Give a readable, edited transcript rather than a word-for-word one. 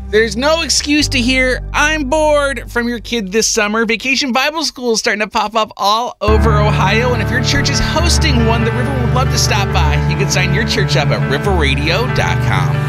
There's no excuse to hear "I'm bored" from your kid this summer. Vacation Bible School is starting to pop up all over Ohio, and if your church is hosting one, the River would love to stop by. You can sign your church up at riverradio.com.